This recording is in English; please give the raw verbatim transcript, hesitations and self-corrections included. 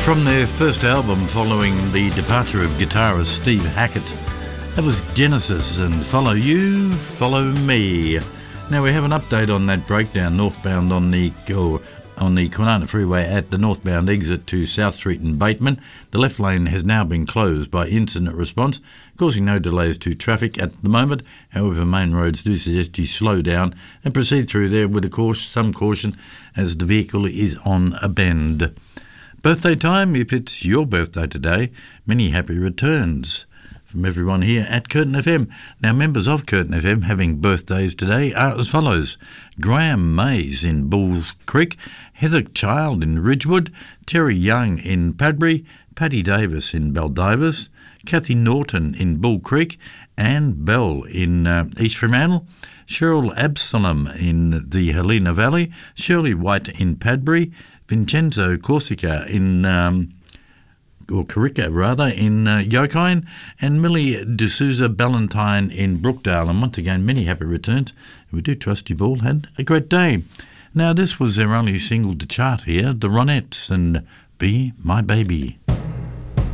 From their first album following the departure of guitarist Steve Hackett, that was Genesis and Follow You, Follow Me. Now we have an update on that breakdown northbound on the or on the Kwinana Freeway at the northbound exit to South Street and Bateman. The left lane has now been closed by incident response, causing no delays to traffic at the moment. However, main roads do suggest you slow down and proceed through there with a course, some caution as the vehicle is on a bend. Birthday time, if it's your birthday today, many happy returns from everyone here at Curtin F M. Now, members of Curtin F M having birthdays today are as follows: Graham Mays in Bulls Creek, Heather Child in Ridgewood, Terry Young in Padbury, Paddy Davis in Baldivis, Kathy Norton in Bull Creek, Anne Bell in uh, East Fremantle, Cheryl Absalom in the Helena Valley, Shirley White in Padbury, Vincenzo Corsica in, um, or Corica rather, in uh, Yokine, and Millie D'Souza Ballantyne in Brookdale. And once again, many happy returns. We do trust you've all had a great day. Now, this was their only single to chart here, the Ronettes and Be My Baby.